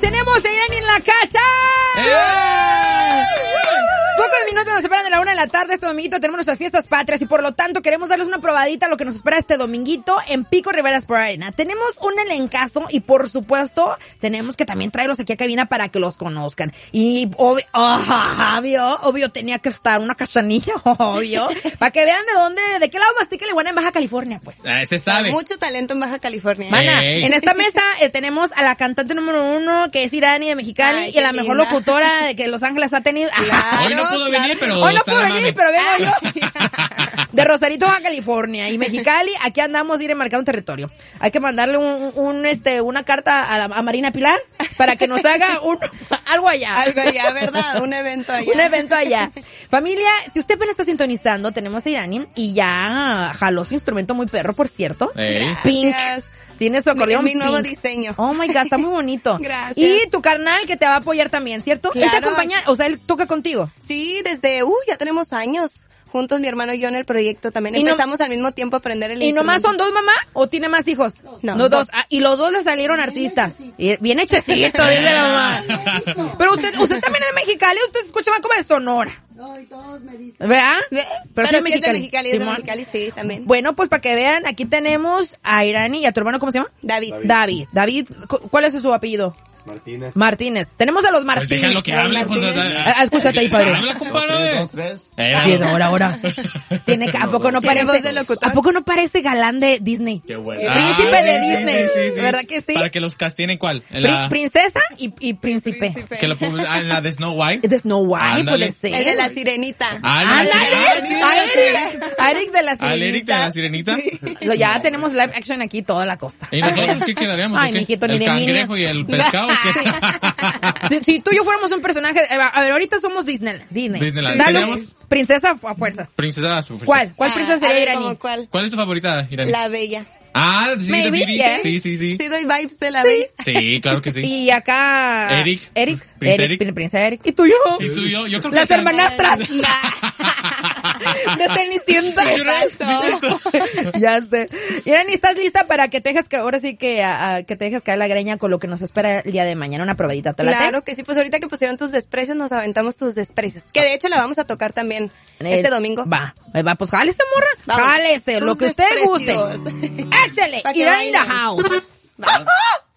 tenemos a Irani en la casa. Pocos minutos nos separan de la 1 de la tarde. Este dominguito tenemos nuestras fiestas patrias y por lo tanto queremos darles una probadita a lo que nos espera este dominguito en Pico Rivera Sport Arena. Tenemos un elencazo y por supuesto tenemos que también traerlos aquí a cabina para que los conozcan. Y obvio tenía que estar una cachanilla, obvio, para que vean de qué lado mastica el iguana en Baja California, pues. Se sabe. Hay mucho talento en Baja California. Mana, en esta mesa tenemos a la cantante número 1 que es Irani de Mexicali. Ay, y a la linda. mejor locutora que Los Ángeles ha tenido. Claro, Hoy no pudo venir, pero Hoy no está puedo la venir, mame. pero vengo yo de Rosarito, Baja California y Mexicali. Aquí andamos marcando territorio. Hay que mandarle una carta a Marina Pilar para que nos haga algo allá. Algo allá, ¿verdad? Un evento allá. Un evento allá. Familia, si usted apenas está sintonizando, tenemos a Irani y ya jaló su instrumento muy perro, por cierto. Pink. Gracias. Tiene su acordeón Mi nuevo pink. diseño. Oh my God, está muy bonito. Gracias. Y tu carnal que te va a apoyar también, ¿cierto? Él te Claro. acompaña, o sea, él toca contigo. Sí, desde, ya tenemos años juntos, mi hermano y yo en el proyecto también. Y no- Empezamos al mismo tiempo a aprender el ¿Y nomás son instrumento. dos, mamá? ¿O tiene más hijos? No, dos. dos. Ah, y los dos le salieron artistas. Y bien hechecito, dice la mamá. Pero usted también es de Mexicali, usted se escucha más como de Sonora. No, y todos me dicen. ¿Verdad? Pero sí es que es de Mexicali, es de Simón. Mexicali, sí, también. Bueno, pues para que vean, aquí tenemos a Irani y a tu hermano, ¿cómo se llama? David. David, ¿cuál es su apellido? Martínez. Tenemos a los Pues Martínez. déjalo que hable. Pues, Escúchate ahí, padre. Habla, compadre. Sí, ahora. ¿A poco no Tiene voz de parece? locutor. ¿A poco no parece galán de Disney? Qué bueno. Príncipe de Disney. ¿Verdad que sí? Para que los castinen, ¿cuál? En la, Princesa y príncipe. que lo pongan en la de Snow White. De Snow White, Ándale. puede ser. El de la sirenita. ¡Ándale! A Eric de la Al Eric de la Sirenita. Sirenita. Ya tenemos live action aquí, toda la cosa. ¿Y nosotros qué quedaríamos? Ay, o qué? mijito, ni ¿El de cangrejo niña. y el pescado o qué? Si tú y yo fuéramos un personaje, a ver, ahorita somos Disney. Disneyland. Dale, ¿Tenemos? princesa a fuerzas. Princesa. su fuerza. ¿Cuál? ¿Cuál princesa A sería ver, Irani? ¿cómo cuál? ¿Cuál es tu favorita, Irani? La bella. Ah, sí, Maybe, de Beauty. yes. Sí. Sí doy vibes de la bella. Sí, claro que sí. Y acá... Eric. Prince Eric. ¿Y tú y yo? ¿Y tú y yo? Yo creo que... Las hermanastras. De Cenicienta. Ya sé. Irani, ¿estás lista para que te dejes que ahora sí que que te dejes caer la greña con lo que nos espera el día de mañana? Una probadita, ¿te late? Claro que sí, pues ahorita que pusieron tus desprecios, nos aventamos tus desprecios. Que de hecho la vamos a tocar también este domingo. Va, pues jálese, morra. Vamos. Jálese, lo Tus que usted guste. desprecios. Échale. Pa' que Irani in the bailen. house. Vamos.